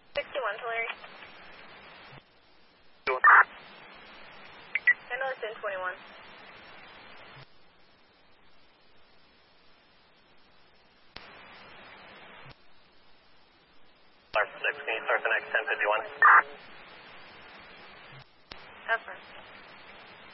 61 Tulare. Handle is in 21. 6, can you start the next 1051? Affirm.